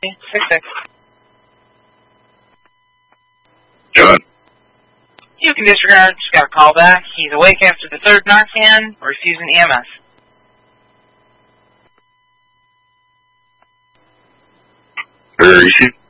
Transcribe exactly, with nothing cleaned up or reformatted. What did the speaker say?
six six. John. You can disregard, just got a call back. He's awake after the third Narcan, refusing E M S. Where is she?